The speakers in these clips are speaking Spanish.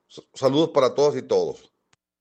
Saludos para todas y todos.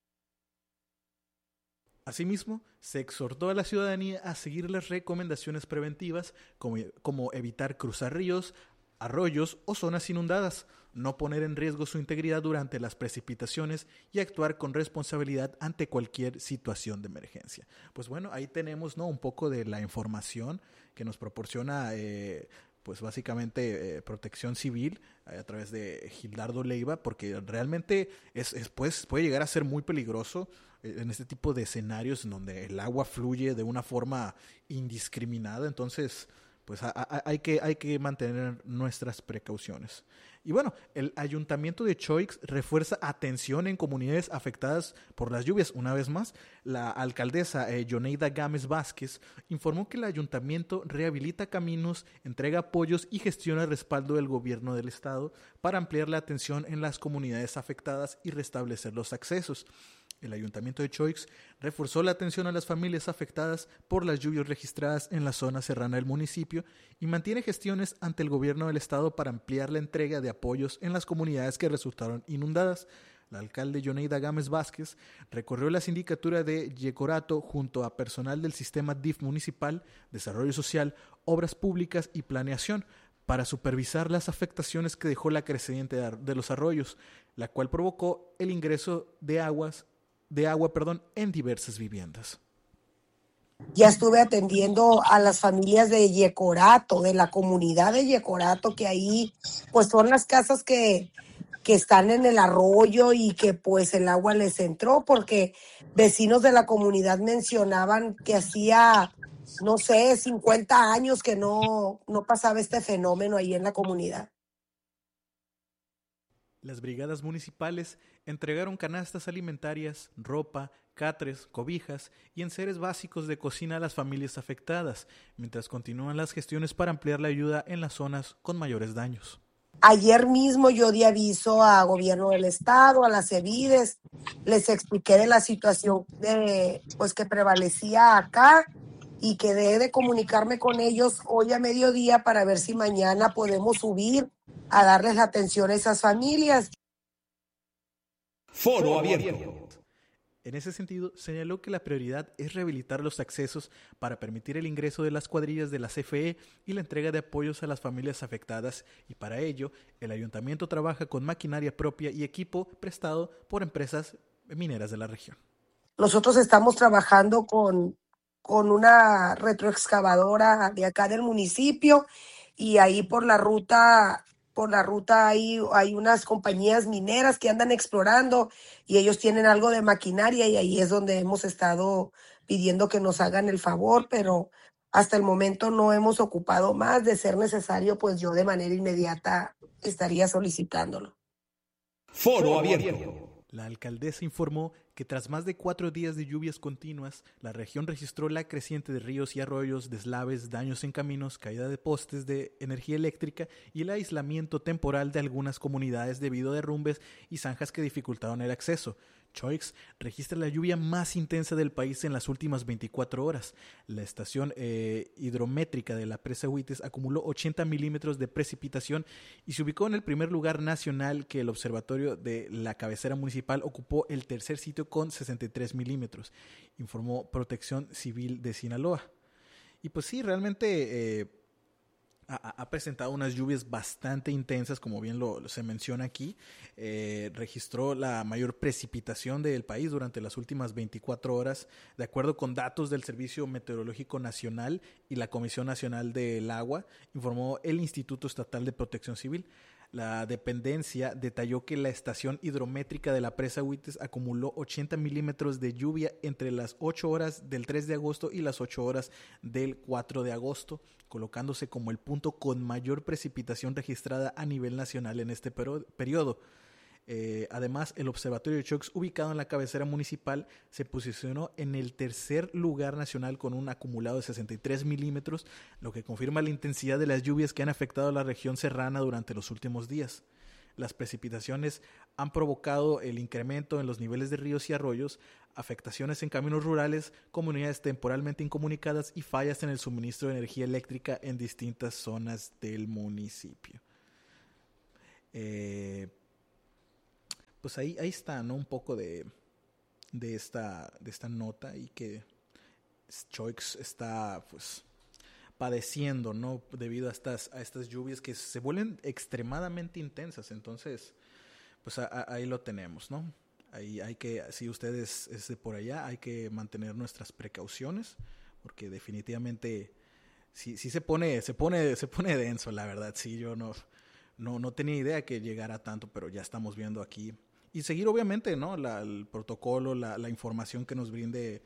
Asimismo, se exhortó a la ciudadanía a seguir las recomendaciones preventivas como evitar cruzar ríos, arroyos o zonas inundadas, no poner en riesgo su integridad durante las precipitaciones y actuar con responsabilidad ante cualquier situación de emergencia. Pues bueno, ahí tenemos, ¿no?, un poco de la información que nos proporciona pues básicamente Protección Civil a través de Gildardo Leiva, porque realmente pues, puede llegar a ser muy peligroso en este tipo de escenarios en donde el agua fluye de una forma indiscriminada. Entonces, pues hay que mantener nuestras precauciones. Y bueno, el ayuntamiento de Choix refuerza atención en comunidades afectadas por las lluvias. Una vez más, la alcaldesa Yoneida Gámez Vázquez informó que el ayuntamiento rehabilita caminos, entrega apoyos y gestiona el respaldo del gobierno del estado para ampliar la atención en las comunidades afectadas y restablecer los accesos. El ayuntamiento de Choix reforzó la atención a las familias afectadas por las lluvias registradas en la zona serrana del municipio y mantiene gestiones ante el gobierno del estado para ampliar la entrega de apoyos en las comunidades que resultaron inundadas. La alcalde Yoneida Gámez Vázquez recorrió la sindicatura de Yecorato junto a personal del sistema DIF municipal, Desarrollo Social, Obras Públicas y Planeación para supervisar las afectaciones que dejó la creciente de los arroyos, la cual provocó el ingreso de agua en diversas viviendas. Ya estuve atendiendo a las familias de Yecorato, de la comunidad de Yecorato, que ahí pues son las casas que están en el arroyo y que pues el agua les entró, porque vecinos de la comunidad mencionaban que hacía, no sé, 50 años que no pasaba este fenómeno ahí en la comunidad. Las brigadas municipales entregaron canastas alimentarias, ropa, catres, cobijas y enseres básicos de cocina a las familias afectadas, mientras continúan las gestiones para ampliar la ayuda en las zonas con mayores daños. Ayer mismo yo di aviso a gobierno del estado, a las CEVIDES, les expliqué de la situación pues que prevalecía acá y quedé de comunicarme con ellos hoy a mediodía para ver si mañana podemos subir a darles la atención a esas familias. Foro abierto. En ese sentido, señaló que la prioridad es rehabilitar los accesos para permitir el ingreso de las cuadrillas de la CFE y la entrega de apoyos a las familias afectadas, y para ello, el ayuntamiento trabaja con maquinaria propia y equipo prestado por empresas mineras de la región. Nosotros estamos trabajando con una retroexcavadora de acá del municipio, y ahí por la ruta hay unas compañías mineras que andan explorando y ellos tienen algo de maquinaria, y ahí es donde hemos estado pidiendo que nos hagan el favor, pero hasta el momento no hemos ocupado más. De ser necesario, pues yo de manera inmediata estaría solicitándolo. Foro abierto. La alcaldesa informó que tras más de 4 días de lluvias continuas, la región registró la creciente de ríos y arroyos, deslaves, daños en caminos, caída de postes de energía eléctrica y el aislamiento temporal de algunas comunidades debido a derrumbes y zanjas que dificultaron el acceso. Choix registra la lluvia más intensa del país en las últimas 24 horas. La estación hidrométrica de la presa Huites acumuló 80 milímetros de precipitación y se ubicó en el primer lugar nacional, que el observatorio de la cabecera municipal ocupó el tercer sitio con 63 milímetros, informó Protección Civil de Sinaloa. Y pues sí, realmente ha presentado unas lluvias bastante intensas, como bien se menciona aquí. Registró la mayor precipitación del país durante las últimas 24 horas, de acuerdo con datos del Servicio Meteorológico Nacional y la Comisión Nacional del Agua, informó el Instituto Estatal de Protección Civil. La dependencia detalló que la estación hidrométrica de la presa Huites acumuló 80 milímetros de lluvia entre las 8 horas del 3 de agosto y las 8 horas del 4 de agosto, colocándose como el punto con mayor precipitación registrada a nivel nacional en este periodo. Además, el observatorio de Choix, ubicado en la cabecera municipal, se posicionó en el tercer lugar nacional con un acumulado de 63 milímetros, lo que confirma la intensidad de las lluvias que han afectado a la región serrana durante los últimos días. Las precipitaciones han provocado el incremento en los niveles de ríos y arroyos, afectaciones en caminos rurales, comunidades temporalmente incomunicadas y fallas en el suministro de energía eléctrica en distintas zonas del municipio. pues ahí está, ¿no? Un poco de esta nota y que Choix está pues padeciendo, ¿no? Debido a estas lluvias que se vuelven extremadamente intensas. Entonces, pues ahí lo tenemos, ¿no? Ahí hay que, si ustedes es de por allá, hay que mantener nuestras precauciones, porque definitivamente sí se pone denso, la verdad. Sí, yo no tenía idea que llegara tanto, pero ya estamos viendo aquí. Y seguir, obviamente, ¿no? El protocolo, la información que nos brinde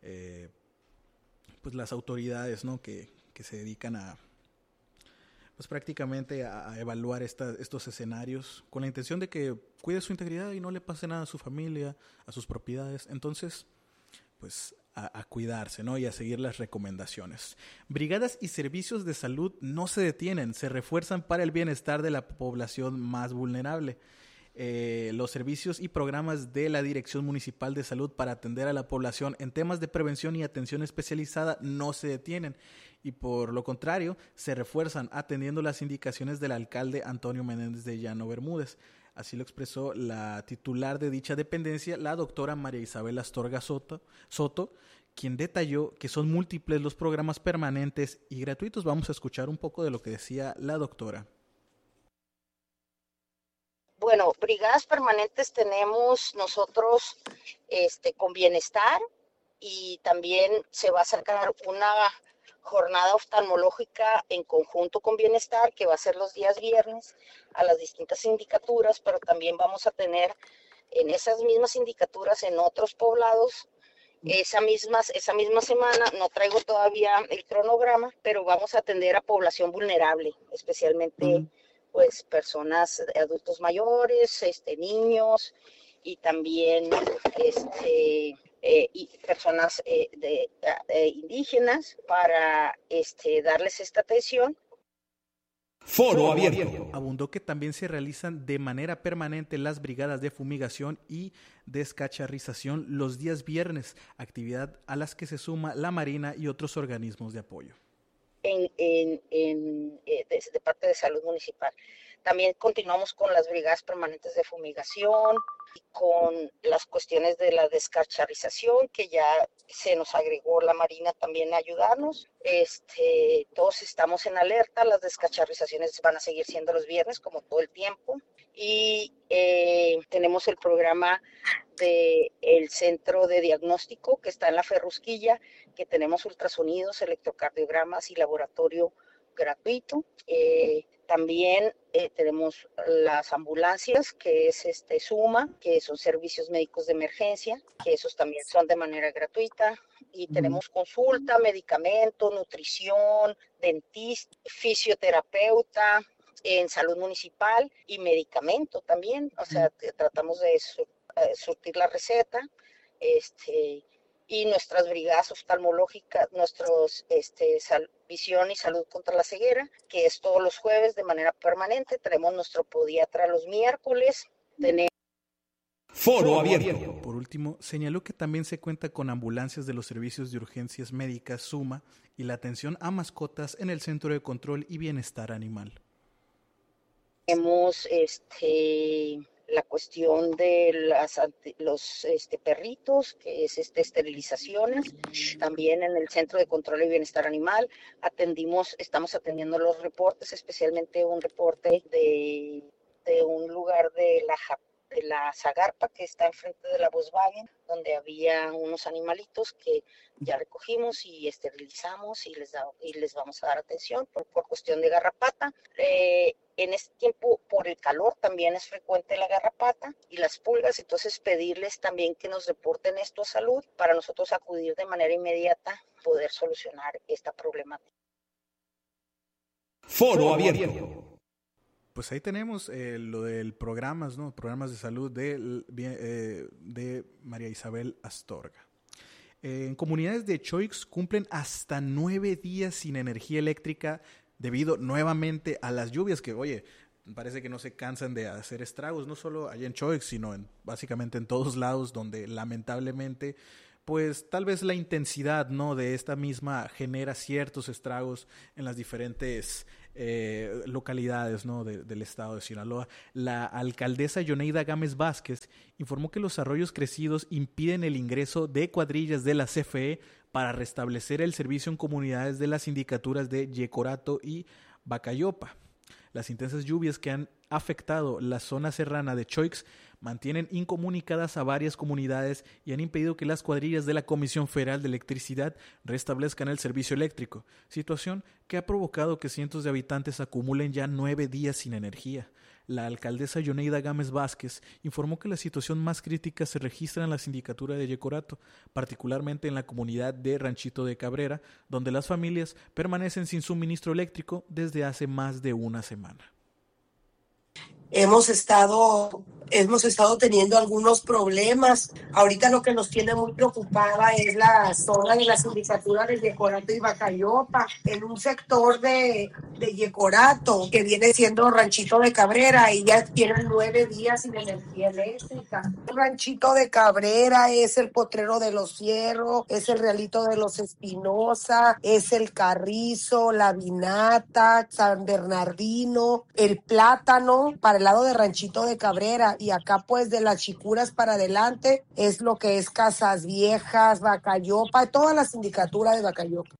pues las autoridades, ¿no? Que se dedican a pues prácticamente a evaluar estos escenarios con la intención de que cuide su integridad y no le pase nada a su familia, a sus propiedades. Entonces, pues a cuidarse, ¿no? Y a seguir las recomendaciones. Brigadas y servicios de salud no se detienen, se refuerzan para el bienestar de la población más vulnerable. Los servicios y programas de la Dirección Municipal de Salud para atender a la población en temas de prevención y atención especializada no se detienen y por lo contrario se refuerzan atendiendo las indicaciones del alcalde Antonio Menéndez de Llano Bermúdez. Así lo expresó la titular de dicha dependencia, la doctora María Isabel Astorga Soto, quien detalló que son múltiples los programas permanentes y gratuitos. Vamos a escuchar un poco de lo que decía la doctora. Bueno, brigadas permanentes tenemos nosotros con bienestar y también se va a sacar una jornada oftalmológica en conjunto con bienestar que va a ser los días viernes a las distintas sindicaturas, pero también vamos a tener en esas mismas sindicaturas en otros poblados esa misma semana. No traigo todavía el cronograma, pero vamos a atender a población vulnerable, especialmente pues personas, adultos mayores, niños y también y personas indígenas para darles esta atención. Foro abierto. Abundó que también se realizan de manera permanente las brigadas de fumigación y descacharrización los días viernes, actividad a las que se suma la Marina y otros organismos de apoyo. De parte de salud municipal. También continuamos con las brigadas permanentes de fumigación y con las cuestiones de la descacharrización, que ya se nos agregó la Marina también a ayudarnos. Todos estamos en alerta, las descacharrizaciones van a seguir siendo los viernes como todo el tiempo. Y tenemos el programa del centro de diagnóstico que está en la Ferrusquilla, que tenemos ultrasonidos, electrocardiogramas y laboratorio gratuito. También tenemos las ambulancias, que es SUMA, que son servicios médicos de emergencia, que esos también son de manera gratuita. Y tenemos consulta, medicamento, nutrición, dentista, fisioterapeuta en salud municipal y medicamento también. O sea, tratamos de surtir la receta, y nuestras brigadas oftalmológicas, nuestros visión y salud contra la ceguera, que es todos los jueves de manera permanente. Tenemos nuestro podiatra los miércoles. Foro abierto. Por último, señaló que también se cuenta con ambulancias de los servicios de urgencias médicas SUMA y la atención a mascotas en el Centro de Control y Bienestar Animal. Tenemos la cuestión de los perritos, que es esterilizaciones. También en el Centro de Control y Bienestar Animal estamos atendiendo los reportes, especialmente un reporte de un lugar de la Zagarpa, que está enfrente de la Volkswagen, donde había unos animalitos que ya recogimos y esterilizamos y les vamos a dar atención por cuestión de garrapata. En este tiempo, por el calor, también es frecuente la garrapata y las pulgas, entonces pedirles también que nos reporten esto a salud para nosotros acudir de manera inmediata, poder solucionar esta problemática. Foro abierto. Pues ahí tenemos lo del programas, ¿no? Programas de salud de María Isabel Astorga. En comunidades de Choix cumplen hasta 9 días sin energía eléctrica debido nuevamente a las lluvias que, oye, parece que no se cansan de hacer estragos, no solo allá en Choix, sino básicamente en todos lados donde lamentablemente pues tal vez la intensidad, ¿no?, de esta misma genera ciertos estragos en las diferentes localidades, ¿no? del estado de Sinaloa. La alcaldesa Yoneida Gámez Vázquez informó que los arroyos crecidos impiden el ingreso de cuadrillas de la CFE para restablecer el servicio en comunidades de las sindicaturas de Yecorato y Bacayopa. Las intensas lluvias que han afectado la zona serrana de Choix mantienen incomunicadas a varias comunidades y han impedido que las cuadrillas de la Comisión Federal de Electricidad restablezcan el servicio eléctrico, situación que ha provocado que cientos de habitantes acumulen ya 9 días sin energía. La alcaldesa Yoneida Gámez Vázquez informó que la situación más crítica se registra en la sindicatura de Yecorato, particularmente en la comunidad de Ranchito de Cabrera, donde las familias permanecen sin suministro eléctrico desde hace más de una semana. Hemos estado teniendo algunos problemas. Ahorita lo que nos tiene muy preocupada es la zona de la sindicatura de Yecorato y Bacayopa, en un sector de Yecorato, que viene siendo Ranchito de Cabrera, y ya tienen 9 días sin energía eléctrica. Ranchito de Cabrera es el Potrero de los Fierros, es el Realito de los Espinosa, es el Carrizo, la Vinata, San Bernardino, el Plátano, para el lado de Ranchito de Cabrera, y acá pues de las Chicuras para adelante es lo que es Casas Viejas, Bacayopa, toda la sindicatura de Bacayopa.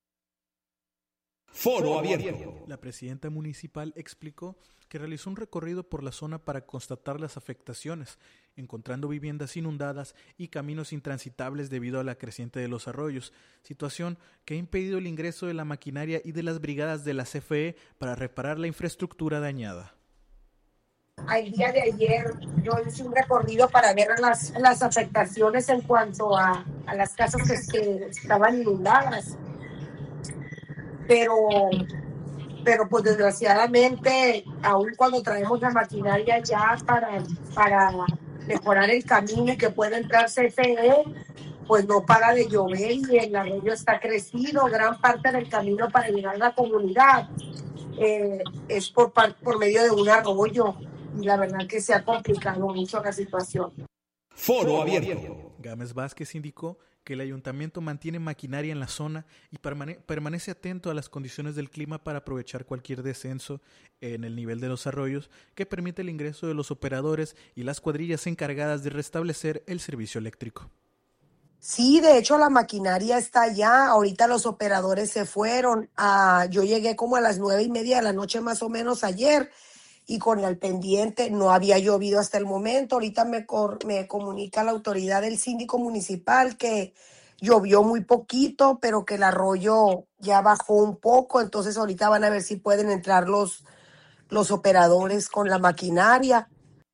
Foro abierto. La presidenta municipal explicó que realizó un recorrido por la zona para constatar las afectaciones, encontrando viviendas inundadas y caminos intransitables debido a la creciente de los arroyos, situación que ha impedido el ingreso de la maquinaria y de las brigadas de la CFE para reparar la infraestructura dañada. El día de ayer yo hice un recorrido para ver las afectaciones en cuanto a las casas que estaban inundadas. Pero pues desgraciadamente, aún cuando traemos la maquinaria ya para mejorar el camino y que pueda entrar CFE, pues no para de llover y el arroyo está crecido. Gran parte del camino para llegar a la comunidad es por medio de un arroyo, y la verdad que se ha complicado mucho la situación. Foro abierto. Gámez Vázquez indicó que el ayuntamiento mantiene maquinaria en la zona y permanece atento a las condiciones del clima para aprovechar cualquier descenso en el nivel de los arroyos que permite el ingreso de los operadores y las cuadrillas encargadas de restablecer el servicio eléctrico. Sí, de hecho la maquinaria está allá. Ahorita los operadores se fueron. Yo llegué como a las 9:30 de la noche más o menos ayer, y con el pendiente. No había llovido hasta el momento. Ahorita me comunica la autoridad del síndico municipal que llovió muy poquito, pero que el arroyo ya bajó un poco. Entonces ahorita van a ver si pueden entrar los operadores con la maquinaria.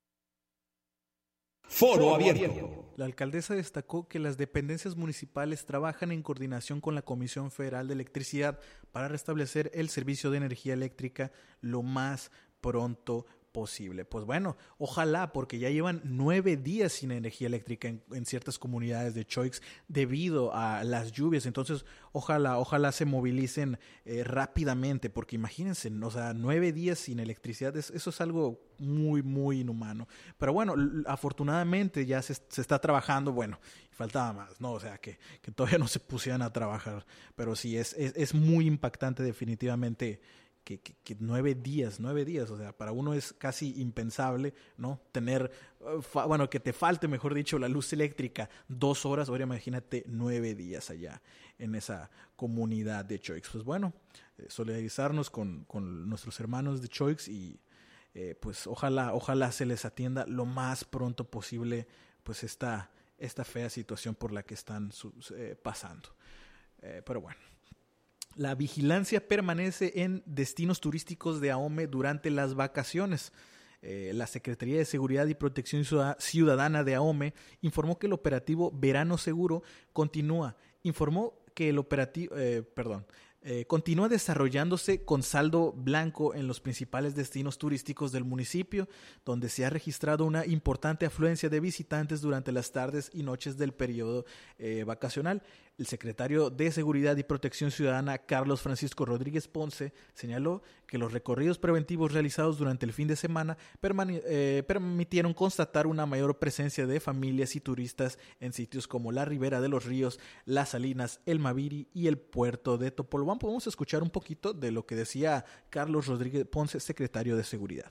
Foro abierto. La alcaldesa destacó que las dependencias municipales trabajan en coordinación con la Comisión Federal de Electricidad para restablecer el servicio de energía eléctrica lo más pronto posible. Pues bueno, ojalá, porque ya llevan 9 días sin energía eléctrica en ciertas comunidades de Choix debido a las lluvias. Entonces ojalá se movilicen rápidamente, porque imagínense, o sea, 9 días sin electricidad, eso es algo muy, muy inhumano. Pero bueno, afortunadamente ya se está trabajando. Bueno, faltaba más, ¿no? O sea, que todavía no se pusieran a trabajar, pero sí, es muy impactante definitivamente que 9 días, o sea, para uno es casi impensable, ¿no? Tener, que te falte, mejor dicho, la luz eléctrica 2 horas, ahora imagínate 9 días allá en esa comunidad de Choix. Pues bueno, solidarizarnos con nuestros hermanos de Choix y pues ojalá se les atienda lo más pronto posible pues esta fea situación por la que están pasando. Pero bueno. La vigilancia permanece en destinos turísticos de Ahome durante las vacaciones. La Secretaría de Seguridad y Protección Ciudadana de Ahome informó que el operativo Verano Seguro continúa. Informó que el operativo, continúa desarrollándose con saldo blanco en los principales destinos turísticos del municipio, donde se ha registrado una importante afluencia de visitantes durante las tardes y noches del periodo vacacional. El secretario de Seguridad y Protección Ciudadana, Carlos Francisco Rodríguez Ponce, señaló que los recorridos preventivos realizados durante el fin de semana permitieron constatar una mayor presencia de familias y turistas en sitios como la Ribera de los Ríos, Las Salinas, el Maviri y el puerto de Topolobampo. Vamos a escuchar un poquito de lo que decía Carlos Rodríguez Ponce, secretario de Seguridad.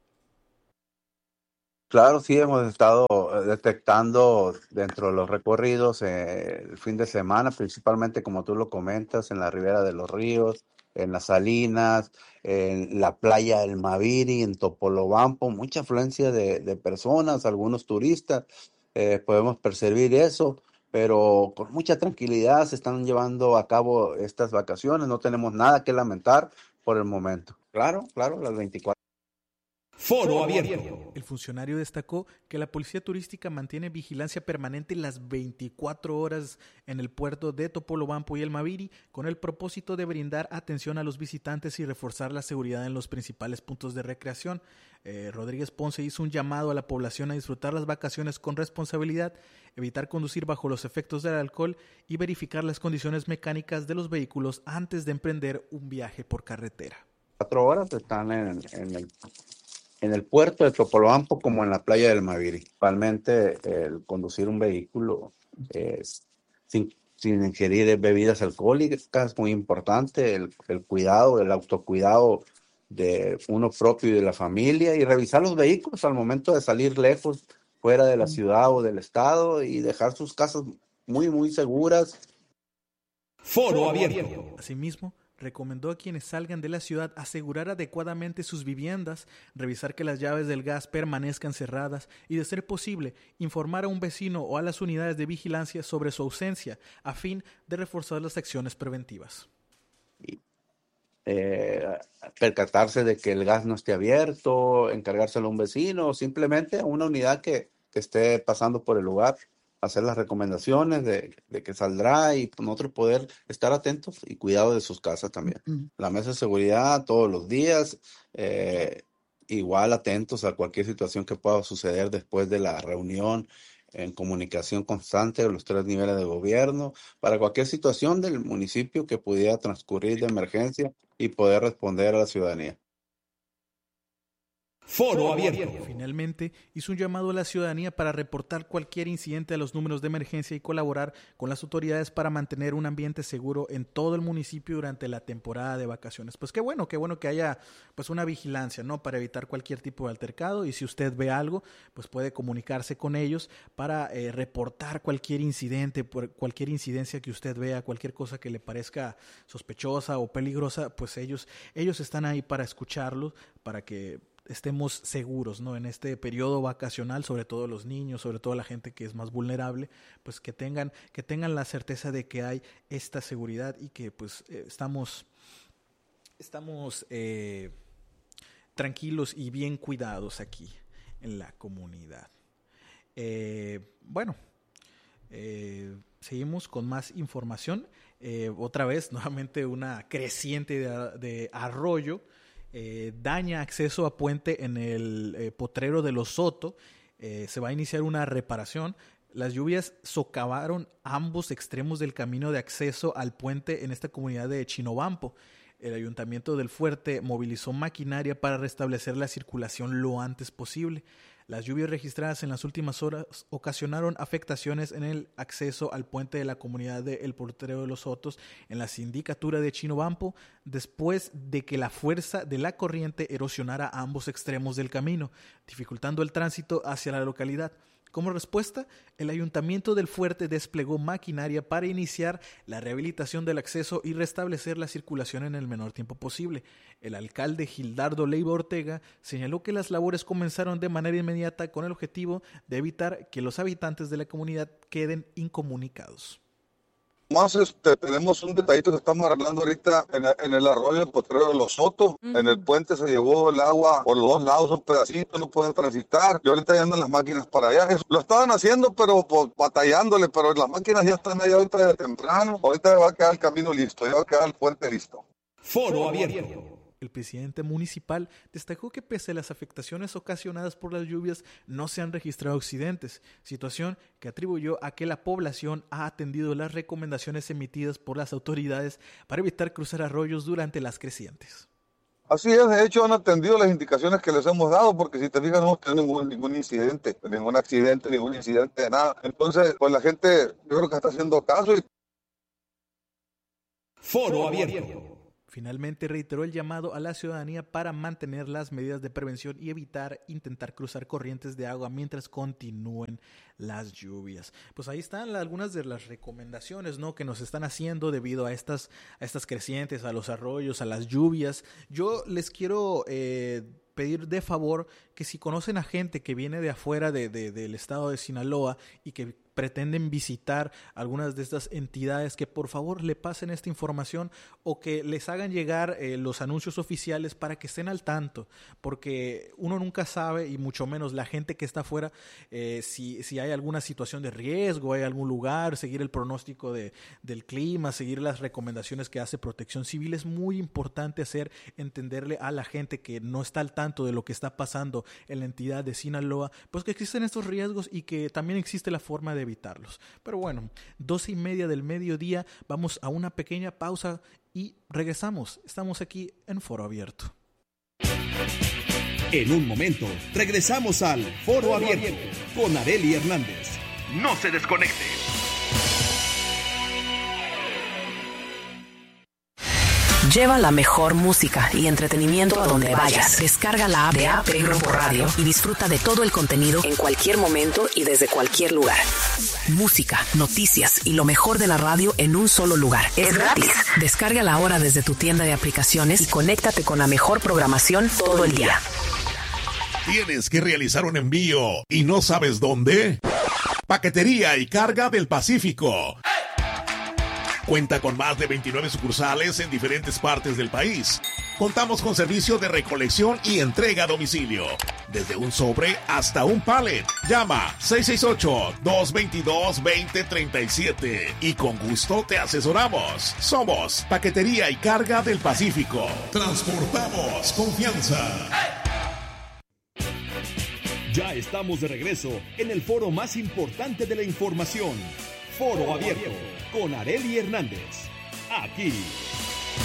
Claro, sí, hemos estado detectando dentro de los recorridos el fin de semana, principalmente como tú lo comentas, en la Ribera de los Ríos, en Las Salinas, en la playa del Maviri, en Topolobampo, mucha afluencia de personas, algunos turistas, podemos percibir eso, pero con mucha tranquilidad se están llevando a cabo estas vacaciones, no tenemos nada que lamentar por el momento. Claro, las 24. Foro abierto. El funcionario destacó que la Policía Turística mantiene vigilancia permanente las 24 horas en el puerto de Topolobampo y el Maviri con el propósito de brindar atención a los visitantes y reforzar la seguridad en los principales puntos de recreación. Rodríguez Ponce hizo un llamado a la población a disfrutar las vacaciones con responsabilidad, evitar conducir bajo los efectos del alcohol y verificar las condiciones mecánicas de los vehículos antes de emprender un viaje por carretera. 4 horas están en el puerto de Topolobampo como en la playa del Maviri. Principalmente el conducir un vehículo sin ingerir bebidas alcohólicas es muy importante, el cuidado, el autocuidado de uno propio y de la familia, y revisar los vehículos al momento de salir lejos, fuera de la ciudad o del estado, y dejar sus casas muy, muy seguras. Foro abierto. Asimismo, recomendó a quienes salgan de la ciudad asegurar adecuadamente sus viviendas, revisar que las llaves del gas permanezcan cerradas y, de ser posible, informar a un vecino o a las unidades de vigilancia sobre su ausencia, a fin de reforzar las acciones preventivas. Percatarse de que el gas no esté abierto, encargárselo a un vecino o simplemente a una unidad que esté pasando por el lugar. Hacer las recomendaciones de que saldrá y nosotros poder estar atentos y cuidado de sus casas también. La mesa de seguridad todos los días, igual atentos a cualquier situación que pueda suceder después de la reunión, en comunicación constante de los 3 niveles de gobierno, para cualquier situación del municipio que pudiera transcurrir de emergencia y poder responder a la ciudadanía. Foro abierto. Finalmente, hizo un llamado a la ciudadanía para reportar cualquier incidente a los números de emergencia y colaborar con las autoridades para mantener un ambiente seguro en todo el municipio durante la temporada de vacaciones. Pues qué bueno que haya pues una vigilancia, ¿no? Para evitar cualquier tipo de altercado, y si usted ve algo, pues puede comunicarse con ellos para reportar cualquier incidente, cualquier incidencia que usted vea, cualquier cosa que le parezca sospechosa o peligrosa, pues ellos están ahí para escucharlo, para que estemos seguros, ¿no? En este periodo vacacional, sobre todo los niños, sobre todo la gente que es más vulnerable, pues que tengan la certeza de que hay esta seguridad y que pues estamos tranquilos y bien cuidados aquí en la comunidad. Seguimos con más información. Otra vez, nuevamente, una creciente de arroyo daña acceso a puente en el potrero de Los Soto. Se va a iniciar una reparación. Las lluvias socavaron ambos extremos del camino de acceso al puente en esta comunidad de Chinobampo. El Ayuntamiento del Fuerte movilizó maquinaria para restablecer la circulación lo antes posible. Las lluvias registradas en las últimas horas ocasionaron afectaciones en el acceso al puente de la comunidad de El Potrero de Los Sotos en la sindicatura de Chinobampo, después de que la fuerza de la corriente erosionara ambos extremos del camino, dificultando el tránsito hacia la localidad. Como respuesta, el Ayuntamiento del Fuerte desplegó maquinaria para iniciar la rehabilitación del acceso y restablecer la circulación en el menor tiempo posible. El alcalde Gildardo Leiva Ortega señaló que las labores comenzaron de manera inmediata con el objetivo de evitar que los habitantes de la comunidad queden incomunicados. Más tenemos un detallito que estamos arreglando ahorita en el arroyo del Potrero de Los Sotos. En el puente se llevó el agua por los 2 lados, un pedacito, no pueden transitar. Y ahorita ya andan las máquinas para allá. Lo estaban haciendo, pero pues, batallándole, pero las máquinas ya están allá ahorita de temprano. Ahorita va a quedar el camino listo, ya va a quedar el puente listo. Foro abierto. El presidente municipal destacó que pese a las afectaciones ocasionadas por las lluvias, no se han registrado accidentes, situación que atribuyó a que la población ha atendido las recomendaciones emitidas por las autoridades para evitar cruzar arroyos durante las crecientes. Así es, de hecho han atendido las indicaciones que les hemos dado, porque si te fijas no hemos tenido ningún incidente, ningún accidente, ningún incidente de nada. Entonces, pues la gente yo creo que está haciendo caso. Foro Abierto. Finalmente reiteró el llamado a la ciudadanía para mantener las medidas de prevención y evitar intentar cruzar corrientes de agua mientras continúen las lluvias. Pues ahí están algunas de las recomendaciones, ¿no?, que nos están haciendo debido a estas crecientes, a los arroyos, a las lluvias. Yo les quiero pedir de favor que si conocen a gente que viene de afuera del estado de Sinaloa y que pretenden visitar algunas de estas entidades, que por favor le pasen esta información o que les hagan llegar los anuncios oficiales para que estén al tanto, porque uno nunca sabe, y mucho menos la gente que está afuera, si hay alguna situación de riesgo, hay algún lugar, seguir el pronóstico del clima, seguir las recomendaciones que hace Protección Civil. Es muy importante entenderle a la gente que no está al tanto de lo que está pasando en la entidad de Sinaloa, pues que existen estos riesgos y que también existe la forma de evitarlos. Pero bueno, 12:30 del mediodía, vamos a una pequeña pausa y regresamos. Estamos aquí en Foro Abierto. En un momento, regresamos al Foro Abierto con Arely Hernández. No se desconecte. Lleva la mejor música y entretenimiento a donde vayas. Descarga la app de AP Grupo Radio y disfruta de todo el contenido en cualquier momento y desde cualquier lugar. Música, noticias y lo mejor de la radio en un solo lugar. Es gratis. Descárgala ahora desde tu tienda de aplicaciones y conéctate con la mejor programación todo el día. ¿Tienes que realizar un envío y no sabes dónde? Paquetería y Carga del Pacífico. Cuenta con más de 29 sucursales en diferentes partes del país. Contamos con servicio de recolección y entrega a domicilio, desde un sobre hasta un pallet. Llama 668-222-2037 y con gusto te asesoramos. Somos Paquetería y Carga del Pacífico. Transportamos confianza. Ya estamos de regreso en el foro más importante de la información. Foro Abierto con Arely Hernández. Aquí